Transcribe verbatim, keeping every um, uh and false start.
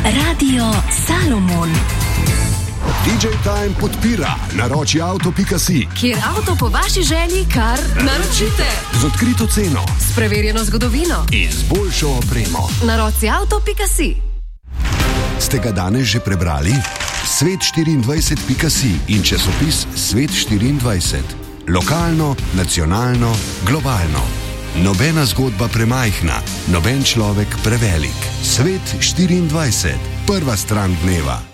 Radio Salomon. D J Time podpira naroči avto pika si, kjer avto po vaši želji kar naročite. Z odkrito ceno, s preverjeno zgodovino in z boljšo opremo. naroči avto pika si. Ste ga danes že prebrali? svet štiriindvajset pika si in časopis Svet štiriindvajset. Lokalno, nacionalno, globalno. Nobena zgodba premajhna, noben človek prevelik. Svet štiriindvajset. Prva stran dneva.